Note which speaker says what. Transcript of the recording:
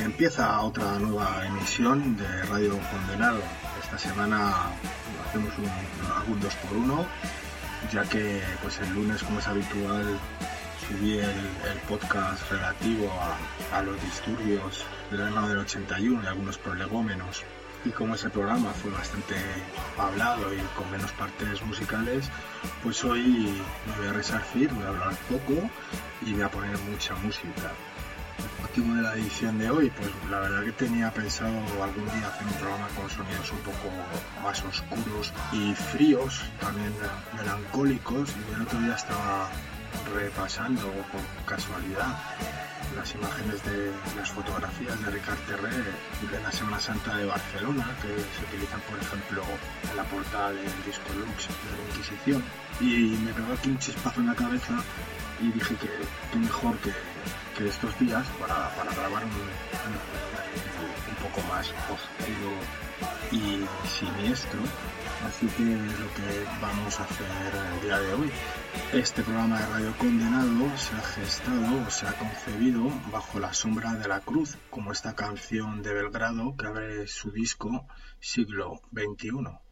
Speaker 1: Empieza otra nueva emisión de Radio Condenado. Esta semana hacemos algún 2x1, ya que pues el lunes, como es habitual, subí el podcast relativo a los disturbios del verano del 81 y algunos prolegómenos. Y como ese programa fue bastante hablado y con menos partes musicales, pues hoy me voy a resarcir, voy a hablar poco y voy a poner mucha música. El motivo de la edición de hoy, pues la verdad que tenía pensado algún día hacer un programa con sonidos un poco más oscuros y fríos, también melancólicos, y el otro día estaba repasando por casualidad las imágenes de las fotografías de Ricard Terré de la Semana Santa de Barcelona, que se utilizan, por ejemplo, en la portada del disco Lux de la Inquisición, y me pegó aquí un chispazo en la cabeza y dije que mejor que estos días para grabar un poco más oscuro y siniestro. Así que es lo que vamos a hacer el día de hoy. Este programa de Radio Condenado se ha gestado, se ha concebido bajo la sombra de la cruz, como esta canción de Belgrado que abre su disco Siglo XXI.